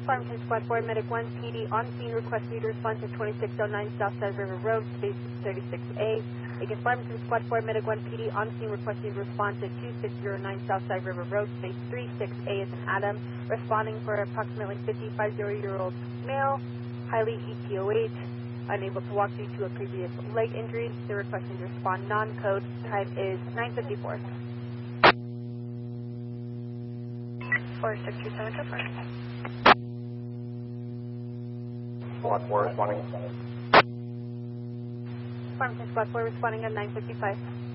Farmington Squad 4, Medic 1, PD on scene, request you to respond to 2609 Southside River Road, space 36A. Against Farmington Squad 4, Medic 1, PD on scene, request you to respond to 2609 Southside River Road, space 36A as in Adam, responding for approximately 55-year-old male, highly ETOH, unable to walk due to a previous leg injury. They're requesting to respond non-code. Time is 9:54. 4627 Cooper. Squad 4 responding. Farmington Squad 4 responding at 9:55.